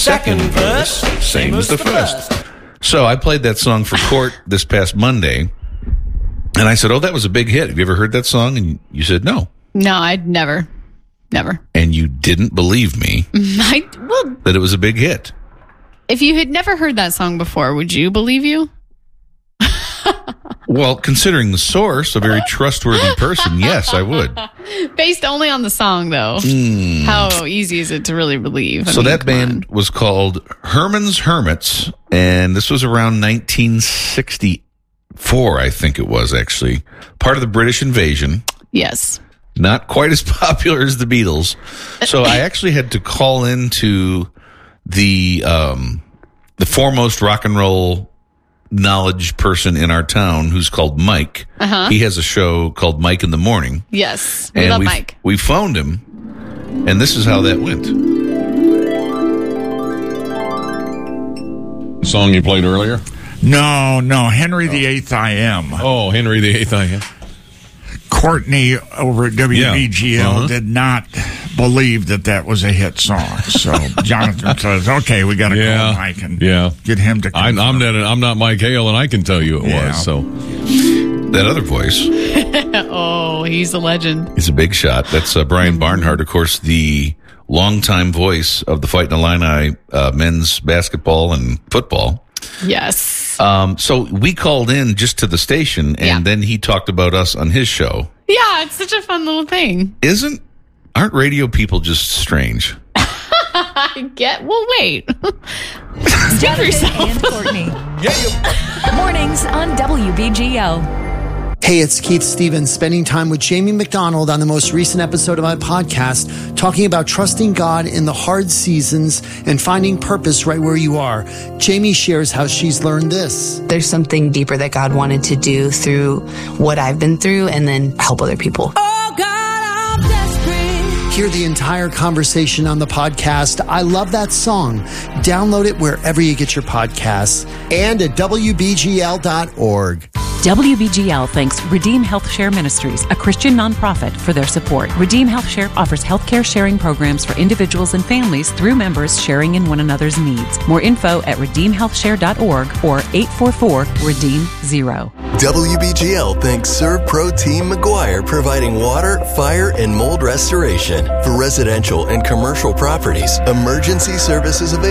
second verse, same as the first. So I played that song for court this past Monday, and I said, "Oh, that was a big hit. Have you ever heard that song?" And you said, "No." No, I'd never. And you didn't believe me that it was a big hit. If you had never heard that song before, would you believe you? Well, considering the source, a very trustworthy person, yes, I would. Based only on the song, though. How easy is it to really believe? So that band was called Herman's Hermits, and this was around 1964, I think it was, actually. Part of the British invasion. Yes. Not quite as popular as the Beatles. So I actually had to call into the foremost rock and roll knowledge person in our town, who's called Mike. He has a show called Mike in the Morning. Yes, we love Mike. We phoned him, and this is how that went. Song you played earlier? No, Henry VIII I Am. Oh, Henry VIII I Am. Courtney over at WBGL did not believe that was a hit song. So Jonathan says, "Okay, we got to call Mike and get him to confirm." I'm not Mike Hale, and I can tell you it was. So that other voice. Oh, he's a legend. He's a big shot. That's Brian Barnhart, of course, the longtime voice of the Fighting Illini men's basketball and football. Yes. So we called in just to the station, and then he talked about us on his show. Yeah, it's such a fun little thing. Aren't radio people just strange? Well, wait. Speak for yourself. And Courtney. Mornings on WBGL. Hey, it's Keith Stevens spending time with Jamie McDonald on the most recent episode of my podcast, talking about trusting God in the hard seasons and finding purpose right where you are. Jamie shares how she's learned this. There's something deeper that God wanted to do through what I've been through and then help other people. Oh God, I'm desperate. Hear the entire conversation on the podcast. I love that song. Download it wherever you get your podcasts and at WBGL.org. WBGL thanks Redeem Health Share Ministries, a Christian nonprofit, for their support. Redeem Health Share offers healthcare sharing programs for individuals and families through members sharing in one another's needs. More info at redeemhealthshare.org or 844-REDEEM-0. WBGL thanks ServPro Team McGuire, providing water, fire, and mold restoration for residential and commercial properties. Emergency services available.